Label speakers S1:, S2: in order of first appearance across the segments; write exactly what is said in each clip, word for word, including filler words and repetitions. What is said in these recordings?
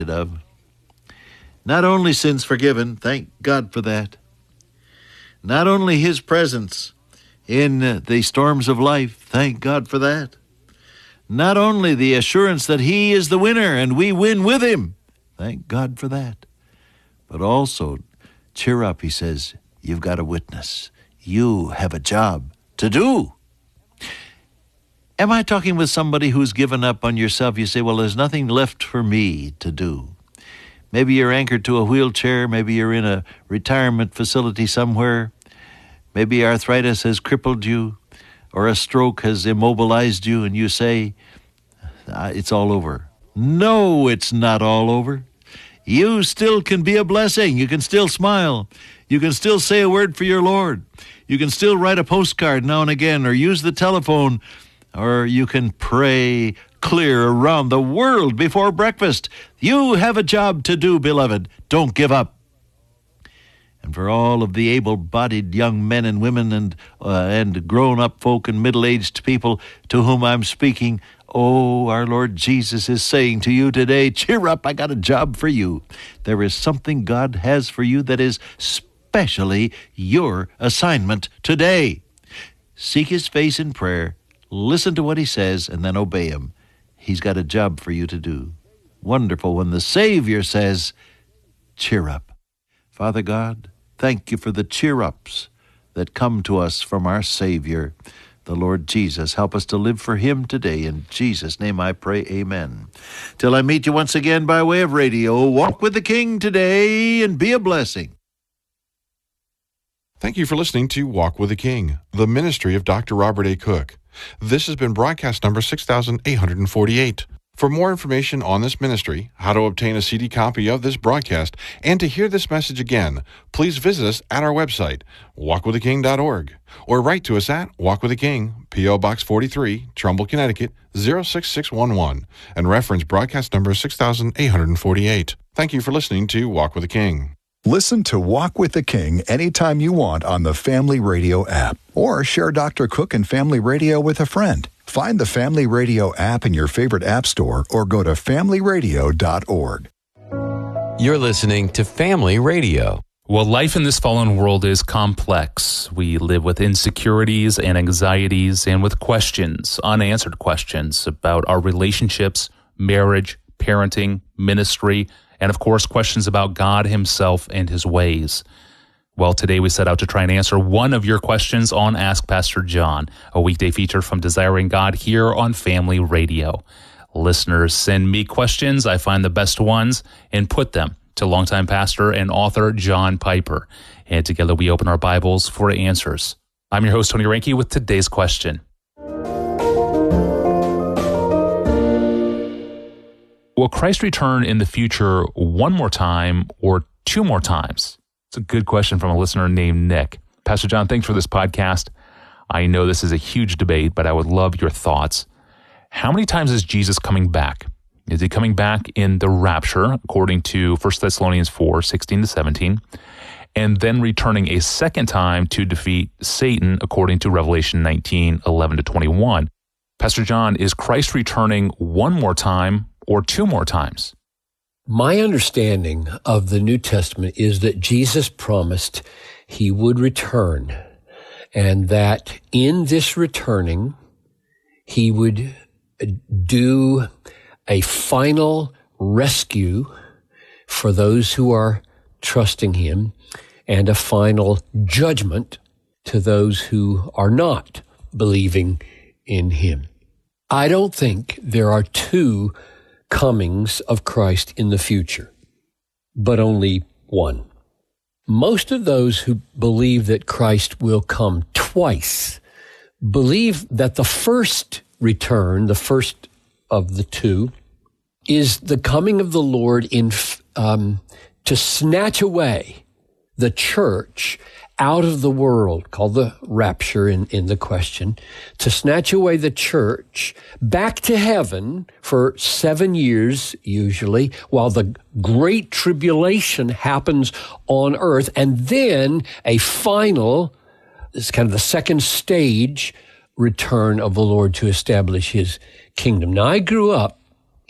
S1: of. Not only sins forgiven, thank God for that. Not only his presence in uh, the storms of life, thank God for that. Not only the assurance that he is the winner and we win with him, thank God for that. But also, cheer up, he says, you've got a witness. You have a job to do. Am I talking with somebody who's given up on yourself? You say, well, there's nothing left for me to do. Maybe you're anchored to a wheelchair. Maybe you're in a retirement facility somewhere. Maybe arthritis has crippled you, or a stroke has immobilized you, and you say, it's all over. No, it's not all over. You still can be a blessing. You can still smile. You can still say a word for your Lord. You can still write a postcard now and again, or use the telephone, or you can pray clear around the world before breakfast. You have a job to do, beloved. Don't give up. And for all of the able-bodied young men and women and uh, and grown-up folk and middle-aged people to whom I'm speaking, oh, our Lord Jesus is saying to you today, cheer up, I got a job for you. There is something God has for you that is specially your assignment today. Seek his face in prayer, listen to what he says, and then obey him. He's got a job for you to do. Wonderful when the Savior says, cheer up. Father God, thank you for the cheer-ups that come to us from our Savior, the Lord Jesus. Help us to live for him today. In Jesus' name I pray, amen. Till I meet you once again by way of radio, walk with the King today and be a blessing.
S2: Thank you for listening to Walk with the King, the ministry of Doctor Robert A. Cook. This has been broadcast number six thousand eight hundred forty-eight. For more information on this ministry, how to obtain a C D copy of this broadcast, and to hear this message again, please visit us at our website, walk with the king dot org, or write to us at Walk with the King, P O. Box forty-three, Trumbull, Connecticut, zero six six one one, and reference broadcast number six thousand eight hundred forty-eight. Thank you for listening to Walk with the King.
S3: Listen to Walk with the King anytime you want on the Family Radio app, or share Doctor Cook and Family Radio with a friend. Find the Family Radio app in your favorite app store or go to family radio dot org.
S4: You're listening to Family Radio.
S5: Well, life in this fallen world is complex. We live with insecurities and anxieties and with questions, unanswered questions about our relationships, marriage, parenting, ministry, and of course, questions about God himself and his ways. Well, today we set out to try and answer one of your questions on Ask Pastor John, a weekday feature from Desiring God here on Family Radio. Listeners send me questions, I find the best ones, and put them to longtime pastor and author John Piper. And together we open our Bibles for answers. I'm your host, Tony Reinke, with today's question. Will Christ return in the future one more time or two more times? It's a good question from a listener named Nick. Pastor John, thanks for this podcast. I know this is a huge debate, but I would love your thoughts. How many times is Jesus coming back? Is he coming back in the rapture, according to First Thessalonians four, sixteen to seventeen, and then returning a second time to defeat Satan, according to Revelation nineteen, eleven to twenty-one? Pastor John, is Christ returning one more time or two more times?
S6: My understanding of the New Testament is that Jesus promised he would return, and that in this returning, he would do a final rescue for those who are trusting him, and a final judgment to those who are not believing in him. I don't think there are two comings of Christ in the future, but only one. Most of those who believe that Christ will come twice believe that the first return, the first of the two, is the coming of the Lord in um, to snatch away the church out of the world, called the rapture in, in the question, to snatch away the church back to heaven for seven years, usually, while the great tribulation happens on earth, and then a final, this is kind of the second stage, return of the Lord to establish his kingdom. Now, I grew up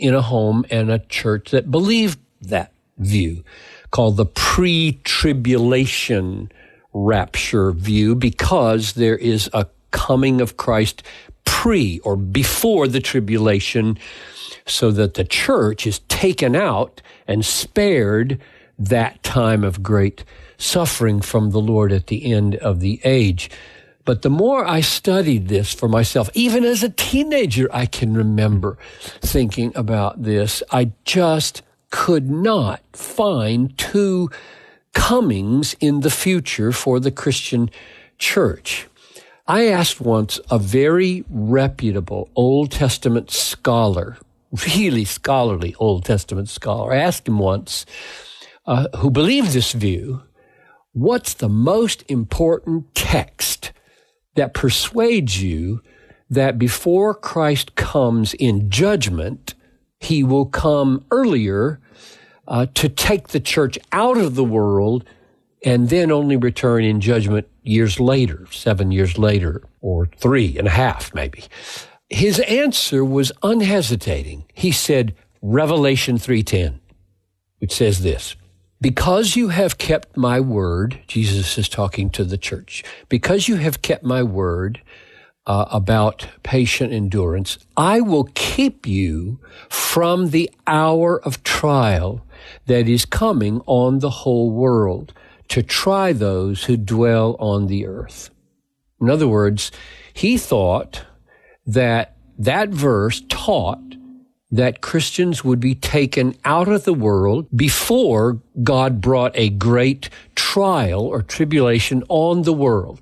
S6: in a home and a church that believed that view, called the pre-tribulation rapture view, because there is a coming of Christ pre or before the tribulation, so that the church is taken out and spared that time of great suffering from the Lord at the end of the age. But the more I studied this for myself, even as a teenager, I can remember thinking about this. I just could not find two comings in the future for the Christian church. I asked once a very reputable Old Testament scholar, really scholarly Old Testament scholar, I asked him once, uh, who believed this view, what's the most important text that persuades you that before Christ comes in judgment, he will come earlier uh, to take the church out of the world and then only return in judgment years later, seven years later, or three and a half maybe. His answer was unhesitating. He said, Revelation three ten, which says this, because you have kept my word, Jesus is talking to the church, because you have kept my word uh, about patient endurance, I will keep you from the hour of trial that is coming on the whole world to try those who dwell on the earth. In other words, he thought that that verse taught that Christians would be taken out of the world before God brought a great trial or tribulation on the world.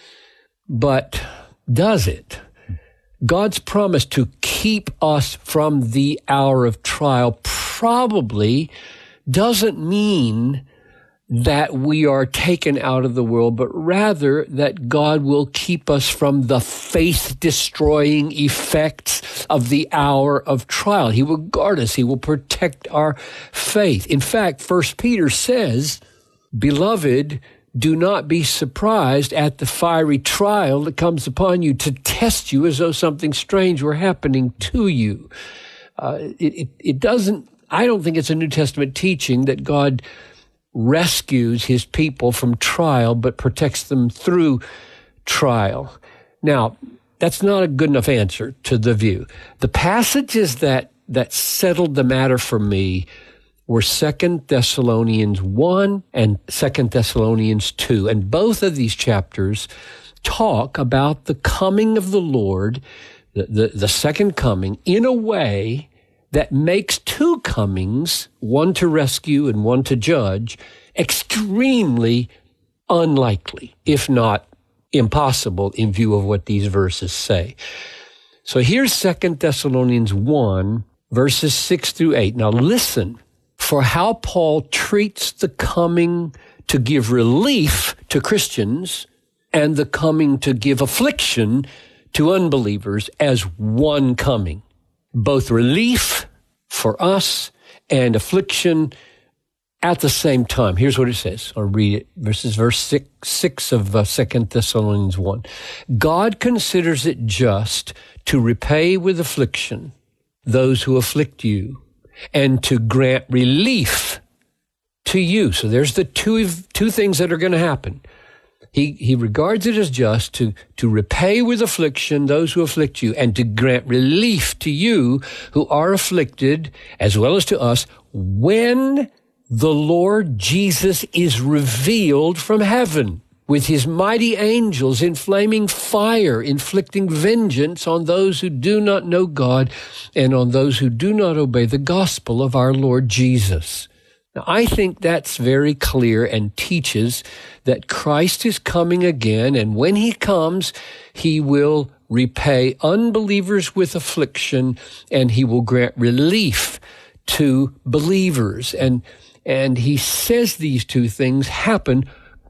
S6: But does it? God's promise to keep us from the hour of trial probably doesn't mean that we are taken out of the world, but rather that God will keep us from the faith-destroying effects of the hour of trial. He will guard us. He will protect our faith. In fact, First Peter says, Beloved, do not be surprised at the fiery trial that comes upon you to test you as though something strange were happening to you. Uh, it, it, it doesn't, I don't think it's a New Testament teaching that God rescues his people from trial, but protects them through trial. Now, that's not a good enough answer to the view. The passages that, that settled the matter for me were Second Thessalonians one and Second Thessalonians two. And both of these chapters talk about the coming of the Lord, the, the, the second coming, in a way that makes two comings, one to rescue and one to judge, extremely unlikely, if not impossible, in view of what these verses say. So here's Second Thessalonians one, verses six through eight. Now listen for how Paul treats the coming to give relief to Christians and the coming to give affliction to unbelievers as one coming. Both relief for us and affliction at the same time. Here's what it says. I'll read it. This is verse six, six of uh, Second Thessalonians one. God considers it just to repay with affliction those who afflict you and to grant relief to you. So there's the two, two things that are going to happen. He, he regards it as just to, to repay with affliction those who afflict you and to grant relief to you who are afflicted, as well as to us, when the Lord Jesus is revealed from heaven with his mighty angels in flaming fire, inflicting vengeance on those who do not know God and on those who do not obey the gospel of our Lord Jesus. Now, I think that's very clear and teaches that Christ is coming again, and when he comes, he will repay unbelievers with affliction, and he will grant relief to believers. And, and he says these two things happen,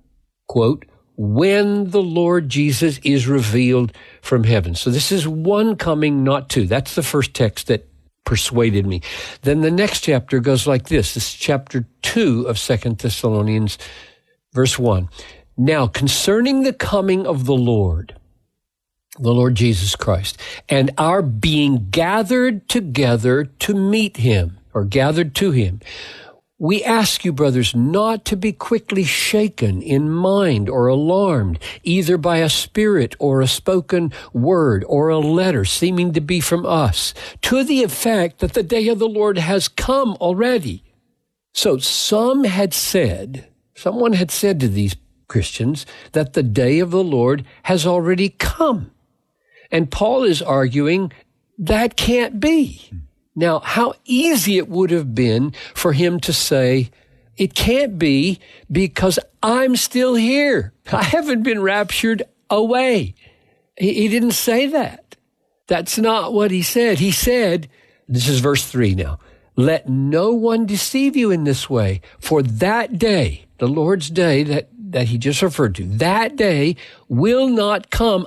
S6: quote, when the Lord Jesus is revealed from heaven. So this is one coming, not two. That's the first text that persuaded me. Then the next chapter goes like this. This is chapter two of Second Thessalonians, verse one. Now, concerning the coming of the Lord, the Lord Jesus Christ, and our being gathered together to meet him, or gathered to him. We ask you, brothers, not to be quickly shaken in mind or alarmed, either by a spirit or a spoken word or a letter seeming to be from us, to the effect that the day of the Lord has come already. So some had said, someone had said to these Christians that the day of the Lord has already come. And Paul is arguing that can't be. Now, how easy it would have been for him to say, it can't be because I'm still here. I haven't been raptured away. He, he didn't say that. That's not what he said. He said, this is verse three now, let no one deceive you in this way, for that day, the Lord's day that, that he just referred to, that day will not come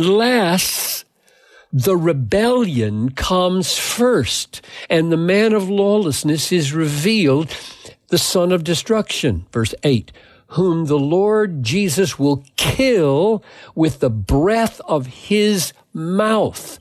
S6: unless the rebellion comes first, and the man of lawlessness is revealed, the son of destruction. Verse eight, whom the Lord Jesus will kill with the breath of his mouth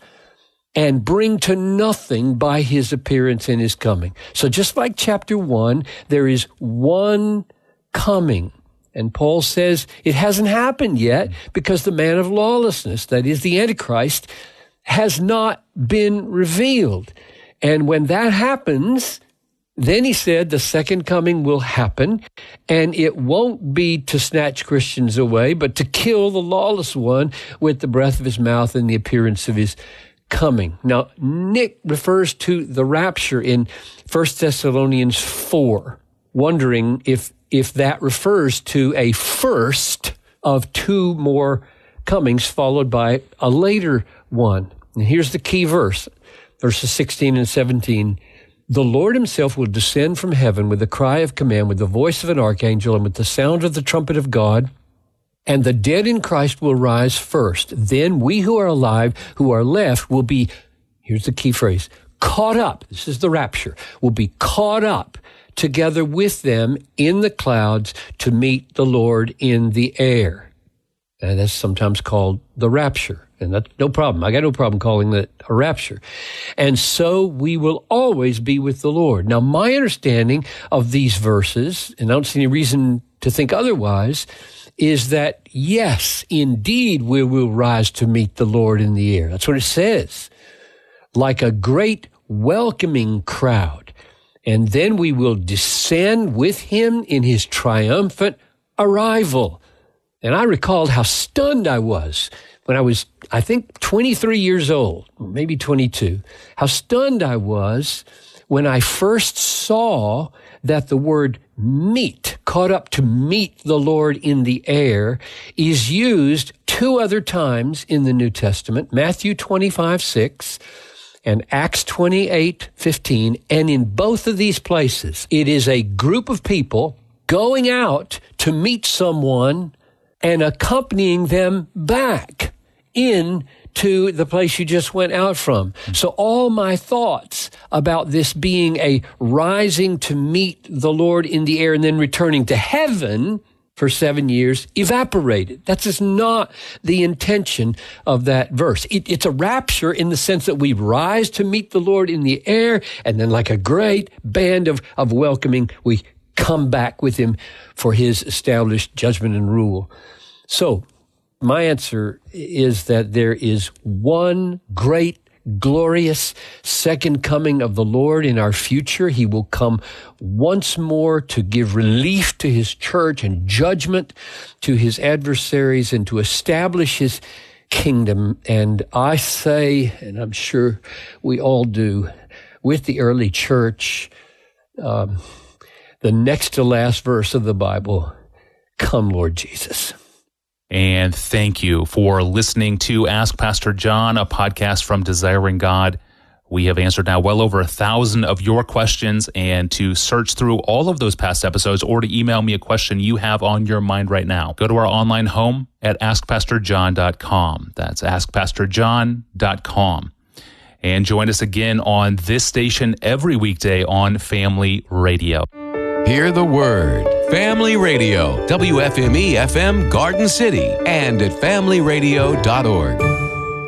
S6: and bring to nothing by his appearance and his coming. So just like chapter one, there is one coming. And Paul says it hasn't happened yet because the man of lawlessness, that is the Antichrist, has not been revealed. And when that happens, then he said the second coming will happen, and it won't be to snatch Christians away, but to kill the lawless one with the breath of his mouth and the appearance of his coming. Now, Nick refers to the rapture in First Thessalonians four, wondering if, if that refers to a first of two more comings followed by a later one. And here's the key verse, verses sixteen and seventeen. The Lord himself will descend from heaven with a cry of command, with the voice of an archangel, and with the sound of the trumpet of God. And the dead in Christ will rise first. Then we who are alive, who are left, will be, here's the key phrase, caught up. This is the rapture. Will be caught up together with them in the clouds to meet the Lord in the air. And that's sometimes called the rapture. And that's no problem. I got no problem calling that a rapture. And so we will always be with the Lord. Now, my understanding of these verses, and I don't see any reason to think otherwise, is that, yes, indeed, we will rise to meet the Lord in the air. That's what it says. Like a great welcoming crowd. And then we will descend with him in his triumphant arrival. And I recalled how stunned I was when I was, I think, twenty-three years old, maybe twenty-two, how stunned I was when I first saw that the word meet, caught up to meet the Lord in the air, is used two other times in the New Testament, Matthew twenty-five six and Acts twenty-eight fifteen. And in both of these places, it is a group of people going out to meet someone and accompanying them back into the place you just went out from. So all my thoughts about this being a rising to meet the Lord in the air and then returning to heaven for seven years evaporated. That's just not the intention of that verse. It, it's a rapture in the sense that we rise to meet the Lord in the air, and then like a great band of, of welcoming, we come back with him for his established judgment and rule. So my answer is that there is one great, glorious second coming of the Lord in our future. He will come once more to give relief to his church and judgment to his adversaries and to establish his kingdom. And I say, and I'm sure we all do, with the early church, um, the next to last verse of the Bible, come, Lord Jesus.
S5: And thank you for listening to Ask Pastor John, a podcast from Desiring God. We have answered now well over a thousand of your questions, and to search through all of those past episodes or to email me a question you have on your mind right now, go to our online home at ask pastor john dot com. That's ask pastor john dot com. And join us again on this station every weekday on Family Radio.
S4: Hear the word. Family Radio, W F M E F M Garden City, and at family radio dot org.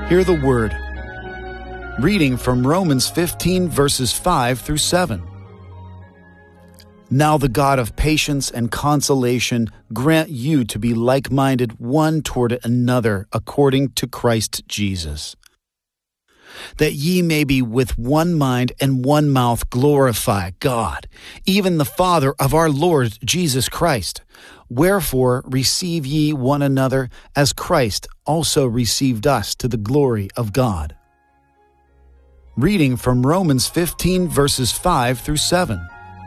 S7: Hear the word. Reading from Romans fifteen, verses five through seven. Now the God of patience and consolation grant you to be like-minded one toward another according to Christ Jesus, that ye may be with one mind and one mouth glorify God, even the Father of our Lord Jesus Christ. Wherefore receive ye one another, as Christ also received us to the glory of God. Reading from Romans fifteen, verses five through seven.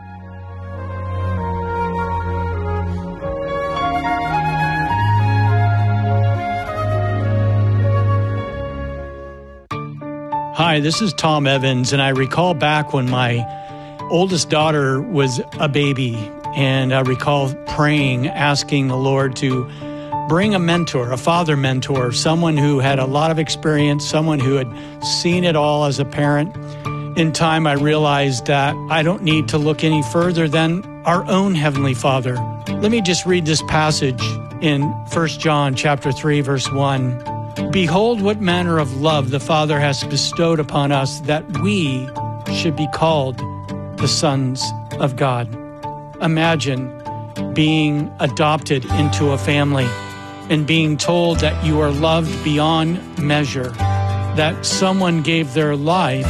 S8: Hi, this is Tom Evans, and I recall back when my oldest daughter was a baby, and I recall praying, asking the Lord to bring a mentor, a father mentor, someone who had a lot of experience, someone who had seen it all as a parent. In time, I realized that I don't need to look any further than our own Heavenly Father. Let me just read this passage in First John chapter three, verse one. Behold, what manner of love the Father has bestowed upon us, that we should be called the sons of God. Imagine being adopted into a family and being told that you are loved beyond measure, that someone gave their life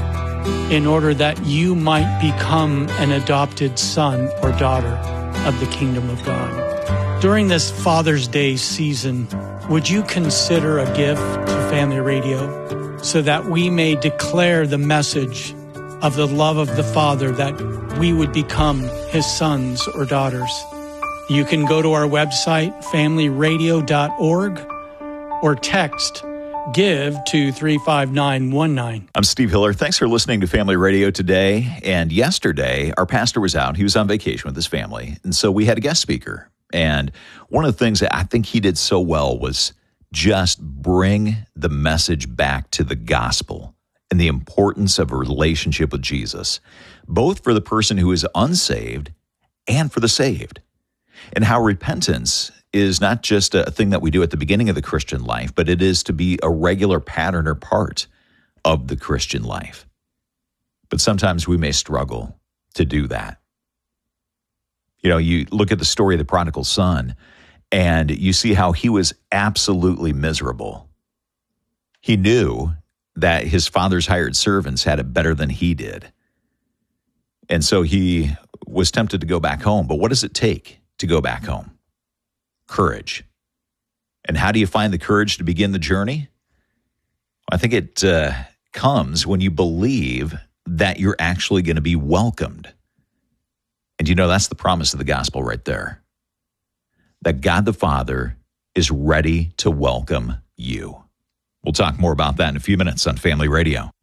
S8: in order that you might become an adopted son or daughter of the kingdom of God. During this Father's Day season, would you consider a gift to Family Radio so that we may declare the message of the love of the Father, that we would become His sons or daughters? You can go to our website, family radio dot org, or text GIVE to three five nine one nine.
S9: I'm Steve Hiller. Thanks for listening to Family Radio today. And yesterday, our pastor was out. He was on vacation with his family. And so we had a guest speaker. And one of the things that I think he did so well was just bring the message back to the gospel and the importance of a relationship with Jesus, both for the person who is unsaved and for the saved. And how repentance is not just a thing that we do at the beginning of the Christian life, but it is to be a regular pattern or part of the Christian life. But sometimes we may struggle to do that. You know, you look at the story of the prodigal son, and you see how he was absolutely miserable. He knew that his father's hired servants had it better than he did. And so he was tempted to go back home. But what does it take to go back home? Courage. And how do you find the courage to begin the journey? I think it uh, comes when you believe that you're actually going to be welcomed. And you know, that's the promise of the gospel right there. That God the Father is ready to welcome you. We'll talk more about that in a few minutes on Family Radio.